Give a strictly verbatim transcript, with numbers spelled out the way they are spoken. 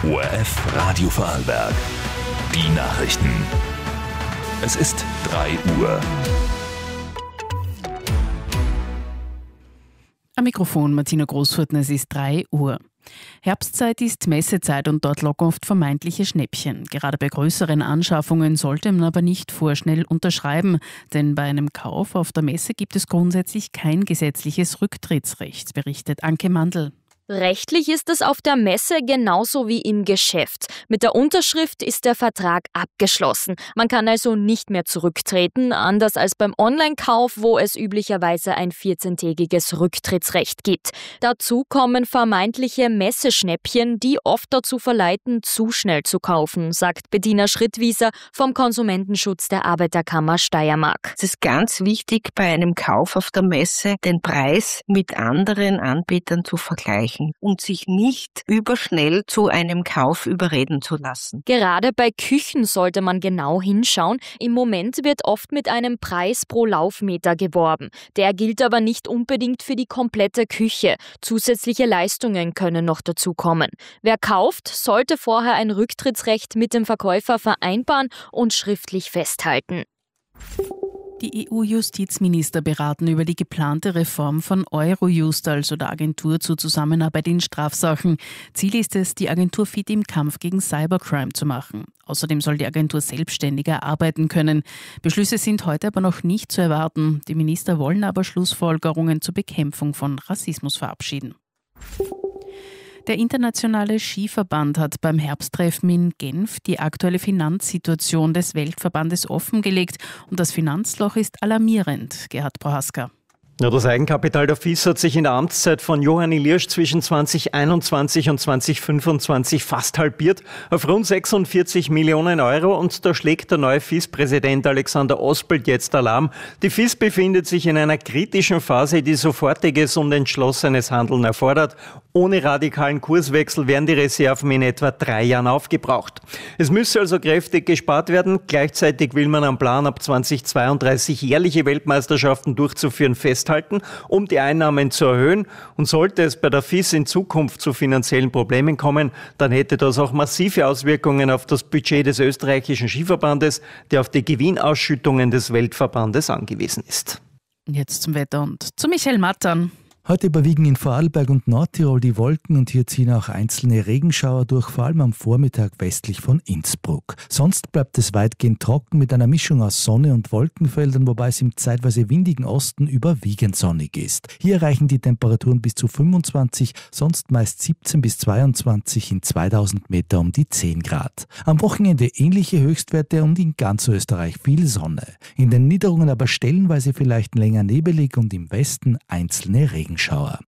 O R F Radio Vorarlberg. Die Nachrichten. Es ist drei Uhr. Am Mikrofon Martina Großhurten, es ist drei Uhr. Herbstzeit ist Messezeit und dort locken oft vermeintliche Schnäppchen. Gerade bei größeren Anschaffungen sollte man aber nicht vorschnell unterschreiben, denn bei einem Kauf auf der Messe gibt es grundsätzlich kein gesetzliches Rücktrittsrecht, berichtet Anke Mandl. Rechtlich ist es auf der Messe genauso wie im Geschäft. Mit der Unterschrift ist der Vertrag abgeschlossen. Man kann also nicht mehr zurücktreten, anders als beim Online-Kauf, wo es üblicherweise ein vierzehntägiges Rücktrittsrecht gibt. Dazu kommen vermeintliche Messeschnäppchen, die oft dazu verleiten, zu schnell zu kaufen, sagt Bettina Schrittwieser vom Konsumentenschutz der Arbeiterkammer Steiermark. Es ist ganz wichtig, bei einem Kauf auf der Messe den Preis mit anderen Anbietern zu vergleichen und sich nicht überschnell zu einem Kauf überreden zu lassen. Gerade bei Küchen sollte man genau hinschauen. Im Moment wird oft mit einem Preis pro Laufmeter geworben. Der gilt aber nicht unbedingt für die komplette Küche. Zusätzliche Leistungen können noch dazukommen. Wer kauft, sollte vorher ein Rücktrittsrecht mit dem Verkäufer vereinbaren und schriftlich festhalten. Die E U-Justizminister beraten über die geplante Reform von Eurojust, also der Agentur zur Zusammenarbeit in Strafsachen. Ziel ist es, die Agentur fit im Kampf gegen Cybercrime zu machen. Außerdem soll die Agentur selbstständiger arbeiten können. Beschlüsse sind heute aber noch nicht zu erwarten. Die Minister wollen aber Schlussfolgerungen zur Bekämpfung von Rassismus verabschieden. Der Internationale Skiverband hat beim Herbsttreffen in Genf die aktuelle Finanzsituation des Weltverbandes offengelegt und das Finanzloch ist alarmierend. Gerhard Prohaska. Ja, das Eigenkapital der F I S hat sich in der Amtszeit von Johanni Liersch zwischen zwanzig einundzwanzig und zwanzig fünfundzwanzig fast halbiert auf rund sechsundvierzig Millionen Euro und da schlägt der neue F I S-Präsident Alexander Ospelt jetzt Alarm. Die F I S befindet sich in einer kritischen Phase, die sofortiges und entschlossenes Handeln erfordert. Ohne radikalen Kurswechsel werden die Reserven in etwa drei Jahren aufgebraucht. Es müsse also kräftig gespart werden. Gleichzeitig will man am Plan, ab zweitausendzweiunddreißig jährliche Weltmeisterschaften durchzuführen, festhalten, um die Einnahmen zu erhöhen. Und sollte es bei der F I S in Zukunft zu finanziellen Problemen kommen, dann hätte das auch massive Auswirkungen auf das Budget des österreichischen Skiverbandes, der auf die Gewinnausschüttungen des Weltverbandes angewiesen ist. Jetzt zum Wetter und zu Michael Mattern. Heute überwiegen in Vorarlberg und Nordtirol die Wolken und hier ziehen auch einzelne Regenschauer durch, vor allem am Vormittag westlich von Innsbruck. Sonst bleibt es weitgehend trocken mit einer Mischung aus Sonne und Wolkenfeldern, wobei es im zeitweise windigen Osten überwiegend sonnig ist. Hier erreichen die Temperaturen bis zu fünfundzwanzig, sonst meist siebzehn bis zweiundzwanzig, in zweitausend Meter um die zehn Grad. Am Wochenende ähnliche Höchstwerte und in ganz Österreich viel Sonne. In den Niederungen aber stellenweise vielleicht länger nebelig und im Westen einzelne Regenschauer. Schauer.